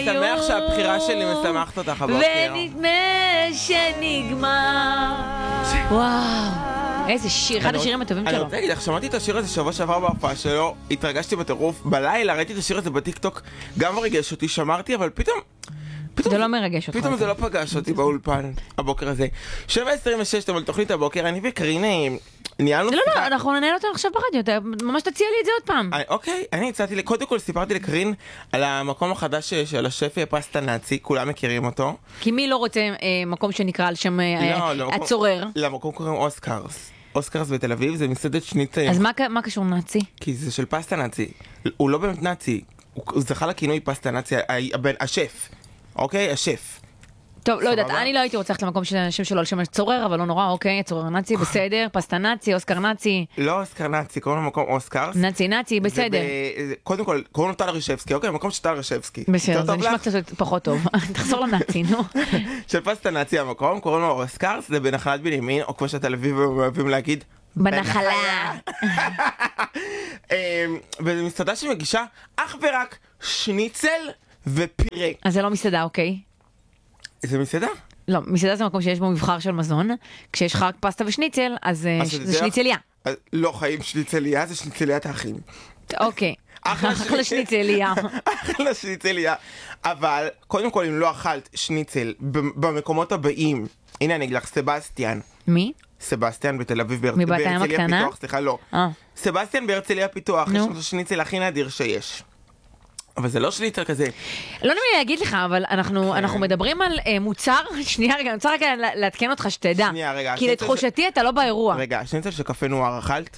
שמח שהבחירה שלי משמחת אותך הבוקר. ונדמה שנגמר. וואו, איזה שיר, אחד השירים הטובים אני שלו. רוצה להגיד לך, שמעתי את השיר הזה שבוע שעבר בהופעה שלו, התרגשתי בטירוף, בלילה ראיתי את השיר הזה בטיקטוק, גם מרגש אותי, שמרתי, אבל פתאום זה לא מרגש אותך. פתאום זה לא פגש אותי באולפן הבוקר הזה. 7:26, אתם על תוכנית הבוקר, אני וקרין ניהלנו... לא, אנחנו ננהל אותו עכשיו ברדיו, ממש תציע לי את זה עוד פעם. אוקיי, אני הצעתי, קודם כל סיפרתי לקרין על המקום החדש של השף פסטה נאצי, כולם מכירים אותו. כי מי לא רוצה מקום שנקרא על שם הצורר? למקום קוראים אוסקרס. אוסקרס בתל אביב, זה מסעדת שניצל. אז מה קשור נאצי? כי זה של פסטה נאצי. הוא לא באמת נאצי, הוא זכה לכינוי פסטה נאצי, השף. אוקיי, השף. טוב, לא יודעת, אני לא הייתי רוצה ללכת למקום שהשם שלו על שם צורר, אבל לא נורא, אוקיי, צורר נאצי, בסדר, פסטה נאצי, אוסקר נאצי. לא אוסקר נאצי, קוראים למקום אוסקרס. נאצי, בסדר. קודם כל, קוראים לו טל רישבסקי, אוקיי, מקום של טל רישבסקי. בסדר, זה נשמע קצת פחות טוב. תחזור לנאצי, נו. של פסטה נאצי המקום, קוראים לו אוסקרס, זה בנחלת בנימין, או כמו שאתה אביב אוהבים להגיד, בנחלה. וזו מסעדה שמגישה אך ורק שניצל ופירה. אז זה לא מסעדה, אוקיי? זה מסעדה? לא, מסעדה זה מקום שיש בו מבחר של מזון, כשיש לך רק פסטה ושניצל, אז זה שניצליה. לא חיים שניצליה, זה שניצליית האחים. אוקיי, אחלה שניצליה. אחלה שניצליה. אבל קודם כל אם לא אכלת שניצל במקומות הבאים, הנה אני אגיד לך, סבסטיאן. מי? סבסטיאן בתל אביב, מבת הים הקטנה? פיתוח, סליחה, לא. סבסטיאן בהרצליה פיתוח, יש לנו שניצל הכי נדיר שיש. אבל זה לא שניצל כזה. לא נעים לי להגיד לך, אבל אנחנו מדברים על מוצר, שנייה רגע, אני רוצה רגע להתקן אותך שתדע. שנייה רגע. כי לתחושתי אתה לא באירוע. רגע, שניצל של קפה נוער אכלת?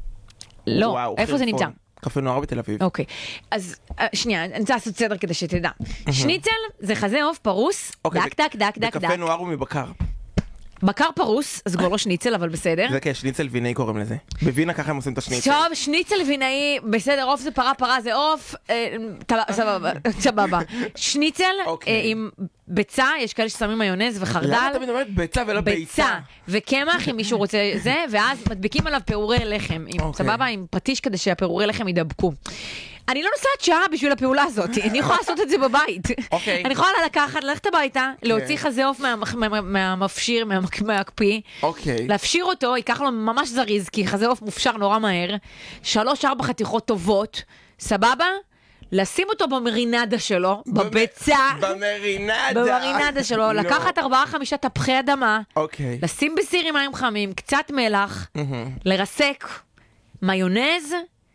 לא, איפה זה נמצא? קפה נוער בתל אביב. אוקיי, אז שנייה, אני רוצה לעשות סדר כדי שתדע. שניצל זה חזה עוף פרוס, דק. בקפה נוער הוא מבקר. בקר פרוס, אז כבר לא שניצל, אבל בסדר. זה כן, שניצל וינאי קוראים לזה. בווינה ככה הם עושים את השניצל. טוב, שניצל וינאי, בסדר, עוף זה פרה זה עוף, סבבה. שניצל עם ביצה, יש כאלה ששמים מיונז וחרדל. למה אתה מדברת ביצה ולא ביצה? וקמח, אם מישהו רוצה זה, ואז מדביקים עליו פירורי לחם. סבבה, עם פטיש כדי שהפירורי לחם ידבקו. אני לא נוסעת שעה בשביל הפעולה הזאת, אני יכולה לעשות את זה בבית. אני יכולה לקחת, ללכת הביתה, להוציא חזה עוף מהמפשיר, מהקפיא, להפשיר אותו, ייקח לו ממש זריז, כי חזה עוף מופשר נורא מהר, 3-4 חתיכות טובות, סבבה? לשים אותו במרינדה שלו, בביצה, במרינדה שלו, לקחת 4-5 תפוחי אדמה, לשים בסיר עם מים חמים, קצת מלח, לרסק, מיונז,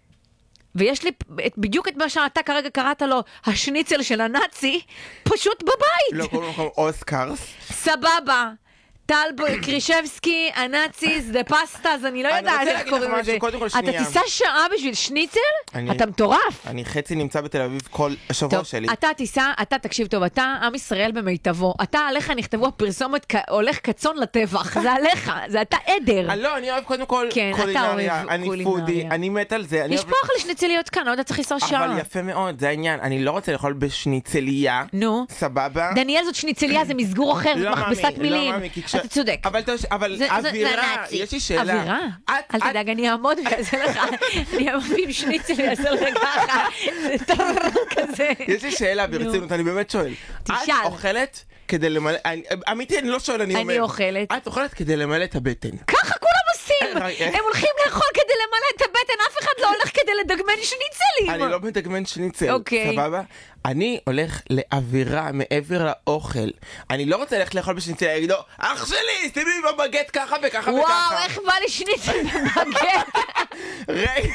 ויש לי בדיוק את מה שאתה כרגע קראת לו, השניצל של הנאצי, פשוט בבית. לא, קוראים לו אוסקרס. סבבה. טל קרישבסקי, הנאציז, דה פסטה, אז אני לא יודעת איך קוראים לזה. אתה תיסע שעה בשביל שניצל? אתה מטורף. אני חצי נמצא בתל אביב כל השבוע שלי. אתה תיסע, אתה תקשיב טוב, אתה עם ישראל במיטבו, אתה עליך נכתבו הפרסומת הולך קצון לטבח, זה עליך, זה אתה עדר. לא, אני אוהב קודם כל קולינריה, אני פודי, אני מת על זה. יש פה אוכל שניצליות כאן, לא יודע צריך לנסוע שעה. אבל יפה מאוד, זה העניין, אני לא רוצה לאכול בשניצליה, סבבה? דניאל זאת שניצליה, זה מסגור אחר, מכבסת מילים. אתה צודק. אבל אווירה, יש לי שאלה. אווירה? אל תדאג, אני אעמוד ויעשה לך, אני אעמוד עם שניצל ויעשה לך ככה, זה טוב כזה. יש לי שאלה ברצינות, אני באמת שואל. תשאל. את אוכלת כדי למלא, אמיתי אני לא שואל, אני אומר. אני אוכלת. את אוכלת כדי למלא את הבטן. ככה כולם עושים. הם הולכים לאכול כדי למלא את הבטן, אף אחד לא הולך כדי לדגמן שניצלים. אני לא מדגמן שניצל, סבבה? אני הולך לאווירה מעבר לאוכל. אני לא רוצה ללכת לאכול בשניצל, אני אגיד לו, אח שלי, שימי בבגט ככה וככה וככה. וואו, איך בא לי שניצל בבגט? רגע,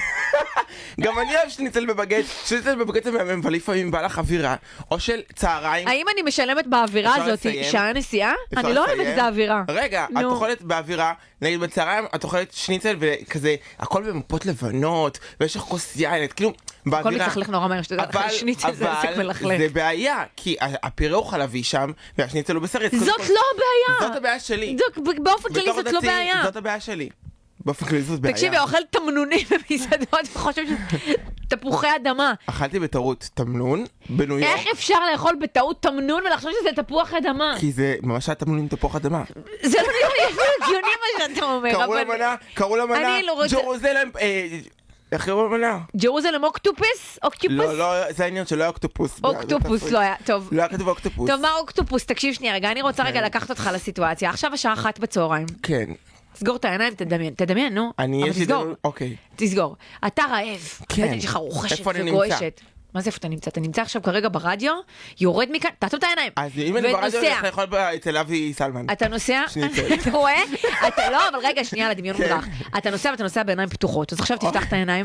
גם אני אוהב שניצל בבגט. שניצל בבגט זה מהמם, אבל לפעמים בא לך אווירה, או של צהריים. האם אני משלמת באווירה הזאת שעה נסיעה? אני לא אוהבת את האווירה. רגע, את אוכלת באווירה, נגיד בצהריים, את אוכלת שניצל וכזה, הכל במפות לבנות, ויש לך כוס יין, כאילו, הכל מצלחלך נורא מהר שתדע, שניצל זה עסק מלכלך. זה בעיה, כי הפירה הוא חלבי שם, והשניצל הוא בסרט. זאת לא הבעיה. זאת הבעיה שלי. באופן כללי זאת לא בעיה. זאת הבעיה שלי. באופן כללי זאת בעיה. תקשיבי, אוכל תמנונים במסעדות וחושב תפוחי אדמה. אכלתי בטעות תמנון בניו יורק. איך אפשר לאכול בטעות תמנון ולחשוב שזה תפוח אדמה? כי זה ממש היה תמנון עם תפוח אדמה. זה לא נראה לי הגיוני מה שאתה אומר. קראו למנה ג'רוזלם, איך קראו למנה? ג'רוזלם אוקטופוס? לא, זה העניין שלא היה אוקטופוס. אוקטופוס לא היה, טוב. לא היה כתוב אוקטופוס. טוב, מה אוקטופוס? תקשיב שנייה רגע, אני רוצה רגע לקחת אותך לסיטואציה. עכשיו השעה 1 בצהריים. כן. תסגור את העיניים, תדמיין, נו. יש לי דבר, אוקיי. תסגור. אתה רעב. כן. בטן שלך רוחשת איפה אני וגועשת. מה זה איפה אתה נמצא? אתה נמצא עכשיו כרגע ברדיו, יורד מכאן, תעצום את העיניים. אז אם אני ברדיו, אני יכול לאכול אצל אבי סלמן. אתה נוסע? אתה רואה? לא, אבל רגע, שנייה, לדמיון מודרך. אתה נוסע ואתה נוסע בעיניים פתוחות. אז עכשיו תפתח את העיניים.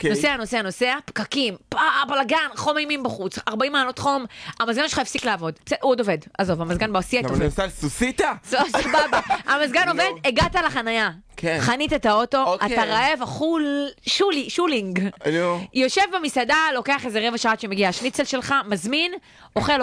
נוסע, פקקים, בלגן, חום אימים בחוץ, 40 מעלות חום, המזגן שלך הפסיק לעבוד. הוא עוד עובד. עזוב, המזגן בעשיית עובד. אבל נוסע לסוסיתא? סבבה. המזגן עובד, הגעת לחנייה. חנית את האוטו, אתה רעב, אכול שולינג. יושב במסעדה, לוקח איזה רבע שעה שמגיע השניצל שלך, מזמין, אוכל,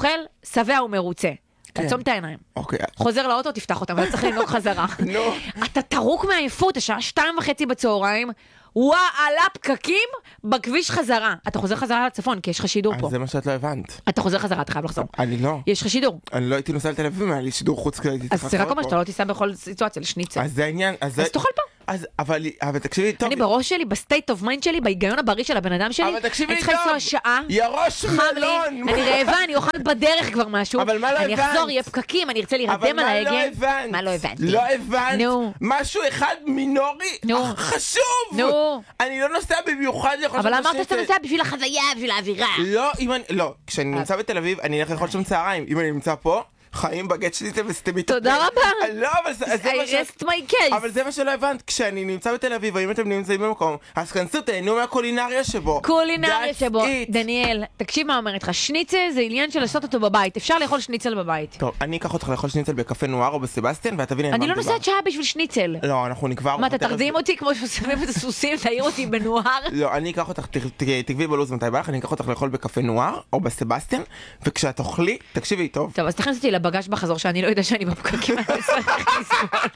שבע ומרוצה. תעצום את העיניים. חוזר לאוטו, תפתח אותם, אתה צריך לנהוג חזרה. אתה תרוק מעייפות, השעה 2:30 בצהריים, וואלה פקקים בכביש חזרה. אתה חוזר חזרה לצפון, כי יש לך שידור פה. זה מה שאת לא הבנת. אתה חוזר חזרה, אתה חייב לחזור. אני לא. יש לך שידור. אני לא הייתי נוסע לתל אביב, היה לי שידור חוץ כדי הייתי צריך לחזור פה. אז זה רק אומר שאתה לא תיסע בכל סיטואציה לשניצל. אז זה העניין. אז תאכל פה. אבל תקשיבי טוב. אני בראש שלי, בסטייט אוף מיינד שלי, בהיגיון הבריא של הבן אדם שלי. אבל תקשיבי אני צריכה לנסוע שעה. ירוש מלון. אני רעבה, אני אוכל בדרך כבר משהו. אבל מה לא הבנת? אני אחזור, יהיה פקקים, אני ארצה להירדם על ההגה. מה לא הבנת? לא הבנת. משהו אחד מינורי חשוב. אני לא נוסע במיוחד לאכול שם אבל אמרת שאתה נוסע בשביל החוויה, בשביל האווירה. לא, כשאני נמצא בתל אביב, אני אלך לאכול שם צהריים. אם אני נמצא פה, חיים בגט שלי וסתמית. תודה רבה. לא, אבל זה מה I rest my case. אבל זה מה שלא הבנת. כשאני נמצא בתל אביב, ואם אתם נמצאים במקום, אז כנסו, תהנו מהקולינריה שבו. קולינריה שבו. דניאל, תקשיב מה אומרת לך. שניצל זה עניין של לעשות אותו בבית. אפשר לאכול שניצל בבית. טוב, אני אקח אותך לאכול שניצל בקפה נואר או בסבסטיאן, ואת תביני מה מדובר. אני לא נוסעת שעה בשביל שניצל. לא, אנחנו נקבע. מה, אתה תרדים אותי כמו ששמים את הסוסים, תעיר אותי בנואר? לא, אני אקח אותך, תקבי בלוז מתי בא לך, אני אקח אותך לאכול בקפה נואר או בסבסטיאן, וכשאת תאכלי, תקשיבי טוב. טוב, אז תכניס אותי לבגאז' בחזור שאני לא יודע שאני בפקקים, אני צריך לסבול.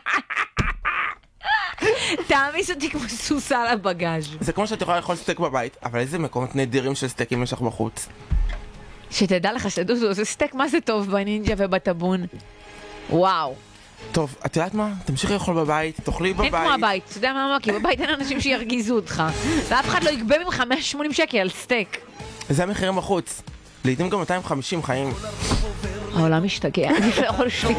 תעמיס אותי כמו סוס על הבגאז'. זה כמו שאת יכולה לאכול סטייק בבית, אבל איזה מקומות נדירים של סטייקים יש לך בחוץ. שתדע לך שדודו, זה סטייק מה זה טוב בנינג'ה ובטבון. וואו. טוב, את יודעת מה? תמשיכי לאכול בבית, תאכלי בבית. אין כמו הבית, אתה יודע מה? כי בבית אין אנשים שירגיזו אותך. ואף אחד לא יגבה ממך 180 שקל על סטייק. זה המחירים בחוץ. לעתים גם 250 חיים. העולם משתגע, אני לא יכול לשליט